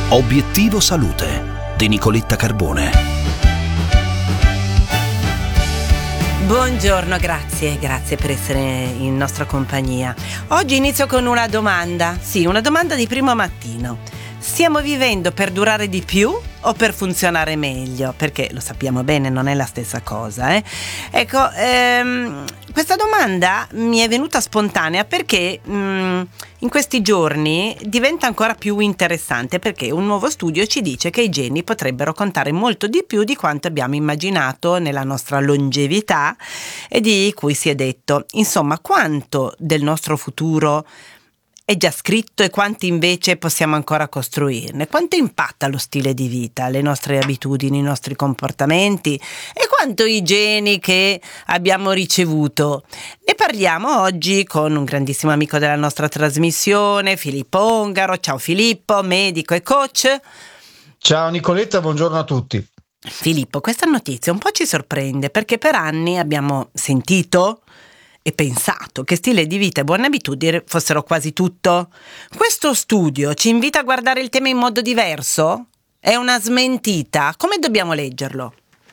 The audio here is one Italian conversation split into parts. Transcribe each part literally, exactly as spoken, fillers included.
Obiettivo Salute di Nicoletta Carbone. Buongiorno, grazie, grazie per essere in nostra compagnia. Oggi inizio con una domanda, sì, una domanda di primo mattino. Stiamo vivendo per durare di più o per funzionare meglio? Perché lo sappiamo bene, non è la stessa cosa, eh? Ecco, ehm, questa domanda mi è venuta spontanea perché mh, in questi giorni diventa ancora più interessante, perché un nuovo studio ci dice che i geni potrebbero contare molto di più di quanto abbiamo immaginato nella nostra longevità e di cui si è detto. Insomma, quanto del nostro futuro è già scritto e quanti invece possiamo ancora costruirne? Quanto impatta lo stile di vita, le nostre abitudini, i nostri comportamenti e quanto i geni che abbiamo ricevuto? Ne parliamo oggi con un grandissimo amico della nostra trasmissione, Filippo Ongaro. Ciao Filippo, medico e coach. Ciao Nicoletta, buongiorno a tutti. Filippo, questa notizia un po' ci sorprende perché per anni abbiamo sentito e pensato che stile di vita e buone abitudini fossero quasi tutto. Questo studio ci invita a guardare il tema in modo diverso? È una smentita? Come dobbiamo leggerlo?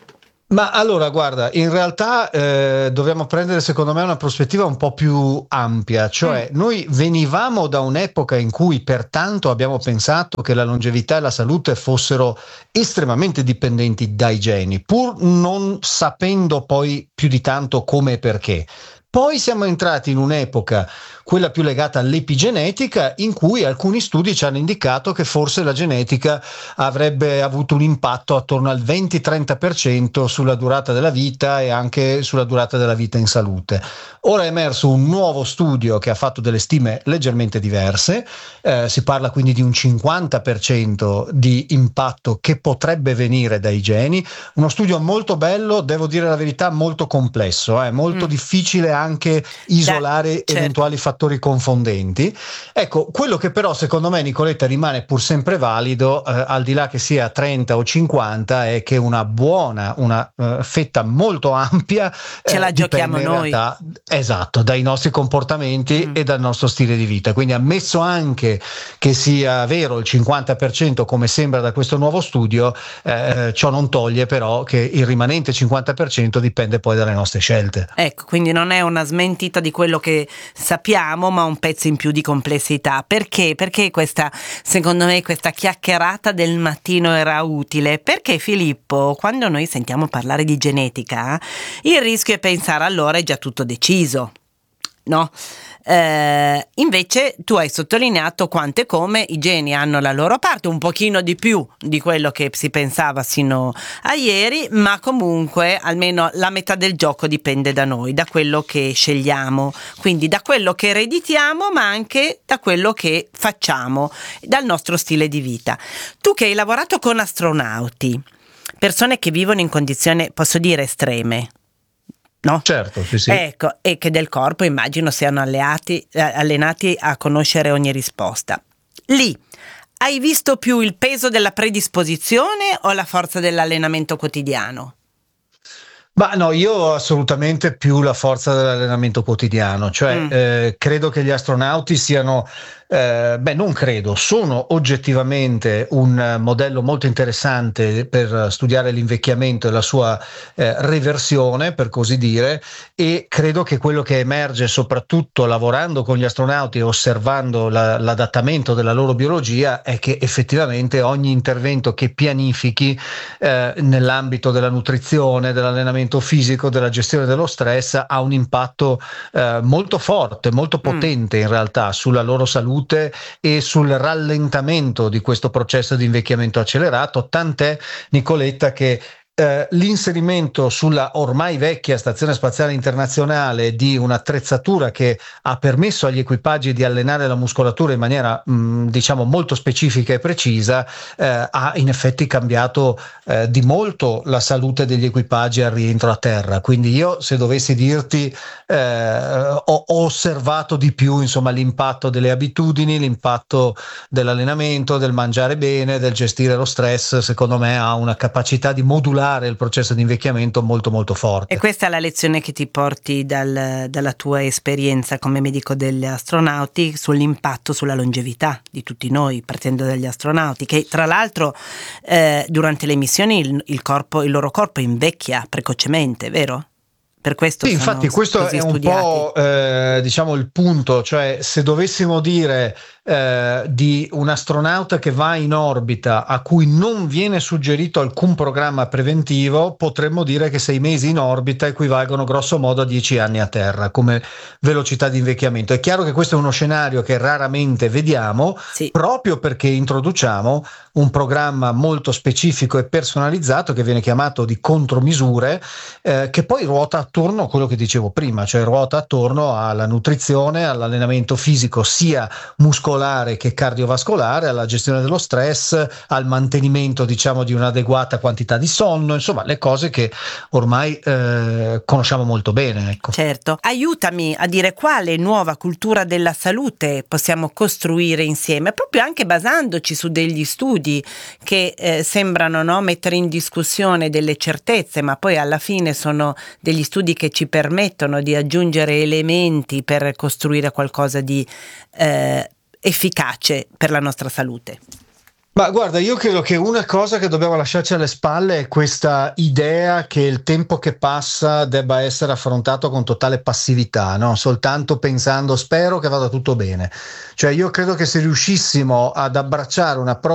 Ma allora, guarda, in realtà eh, dobbiamo prendere secondo me una prospettiva un po' più ampia, cioè mm. noi venivamo da un'epoca in cui pertanto abbiamo pensato che la longevità e la salute fossero estremamente dipendenti dai geni, pur non sapendo poi più di tanto come e perché. Poi siamo entrati in un'epoca, quella più legata all'epigenetica, in cui alcuni studi ci hanno indicato che forse la genetica avrebbe avuto un impatto attorno al venti-trenta per cento sulla durata della vita e anche sulla durata della vita in salute. Ora è emerso un nuovo studio che ha fatto delle stime leggermente diverse, eh, si parla quindi di un cinquanta per cento di impatto che potrebbe venire dai geni, uno studio molto bello, devo dire la verità, molto complesso, è eh, molto mm. difficile anche anche isolare da, certo. eventuali fattori confondenti. Ecco, quello che però secondo me, Nicoletta, rimane pur sempre valido, eh, al di là che sia trenta o cinquanta, è che una buona, una uh, fetta molto ampia ce eh, la giochiamo noi. Realtà, esatto, dai nostri comportamenti mm. e dal nostro stile di vita. Quindi, ammesso anche che sia vero il cinquanta per cento come sembra da questo nuovo studio, eh, ciò non toglie però che il rimanente cinquanta per cento dipende poi dalle nostre scelte. Ecco, quindi non è una smentita di quello che sappiamo, ma un pezzo in più di complessità. Perché? Perché questa, secondo me, questa chiacchierata del mattino era utile? Perché, Filippo, quando noi sentiamo parlare di genetica, il rischio è pensare allora è già tutto deciso, no? Eh, invece tu hai sottolineato quanto e come i geni hanno la loro parte, un pochino di più di quello che si pensava sino a ieri, ma comunque almeno la metà del gioco dipende da noi, da quello che scegliamo, quindi da quello che ereditiamo, ma anche da quello che facciamo, dal nostro stile di vita. Tu che hai lavorato con astronauti, persone che vivono in condizioni, posso dire, estreme, no? Certo, sì, sì. Ecco, e che del corpo immagino siano alleati, eh, allenati a conoscere ogni risposta. Lì hai visto più il peso della predisposizione o la forza dell'allenamento quotidiano? Ma no, io ho assolutamente più la forza dell'allenamento quotidiano, cioè mm. eh, credo che gli astronauti siano, eh, beh non credo, sono oggettivamente un modello molto interessante per studiare l'invecchiamento e la sua eh, reversione, per così dire, e credo che quello che emerge soprattutto lavorando con gli astronauti e osservando la, l'adattamento della loro biologia è che effettivamente ogni intervento che pianifichi eh, nell'ambito della nutrizione, dell'allenamento fisico, della gestione dello stress ha un impatto eh, molto forte, molto potente mm. in realtà sulla loro salute e sul rallentamento di questo processo di invecchiamento accelerato, tant'è, Nicoletta, che Uh, l'inserimento sulla ormai vecchia Stazione Spaziale Internazionale di un'attrezzatura che ha permesso agli equipaggi di allenare la muscolatura in maniera mh, diciamo molto specifica e precisa uh, ha in effetti cambiato uh, di molto la salute degli equipaggi al rientro a terra. Quindi io, se dovessi dirti, uh, ho, ho osservato di più insomma l'impatto delle abitudini, l'impatto dell'allenamento, del mangiare bene, del gestire lo stress. Secondo me ha una capacità di modulare stimolare il processo di invecchiamento molto molto forte. E questa è la lezione che ti porti dal, dalla tua esperienza come medico degli astronauti sull'impatto sulla longevità di tutti noi, partendo dagli astronauti, che tra l'altro eh, durante le missioni il, il, corpo, il loro corpo invecchia precocemente, vero? Per questo sì, infatti questo è un po' eh, diciamo il punto, cioè se dovessimo dire eh, di un astronauta che va in orbita a cui non viene suggerito alcun programma preventivo, potremmo dire che sei mesi in orbita equivalgono grosso modo a dieci anni a terra come velocità di invecchiamento. È chiaro che questo è uno scenario che raramente vediamo, sì, proprio perché introduciamo un programma molto specifico e personalizzato che viene chiamato di contromisure, eh, che poi ruota attorno a quello che dicevo prima, cioè ruota attorno alla nutrizione, all'allenamento fisico sia muscolare che cardiovascolare, alla gestione dello stress, al mantenimento diciamo di un'adeguata quantità di sonno, insomma le cose che ormai eh, conosciamo molto bene. Ecco. Certo, aiutami a dire quale nuova cultura della salute possiamo costruire insieme, proprio anche basandoci su degli studi che eh, sembrano no, mettere in discussione delle certezze, ma poi alla fine sono degli studi che ci permettono di aggiungere elementi per costruire qualcosa di eh, efficace per la nostra salute. Ma guarda, io credo che una cosa che dobbiamo lasciarci alle spalle è questa idea che il tempo che passa debba essere affrontato con totale passività, no? Soltanto pensando spero che vada tutto bene. Cioè io credo che se riuscissimo ad abbracciare un approccio